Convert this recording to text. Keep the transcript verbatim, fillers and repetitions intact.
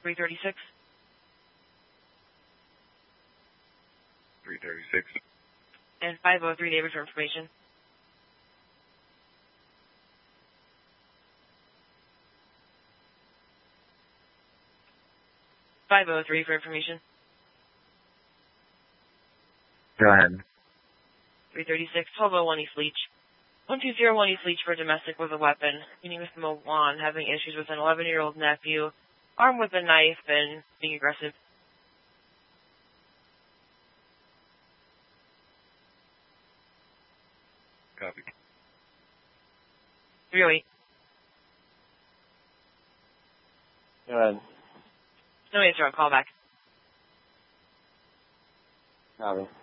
three thirty-six. three thirty-six. And five oh three, neighbors for information. five oh three for information. Go ahead. three thirty-six, twelve oh one East Leach. one two zero one East Leach for domestic with a weapon. Meaning Mister Mowan having issues with an eleven-year-old nephew, armed with a knife and being aggressive. Copy. three oh eight. Go ahead. No answer on callback. Copy.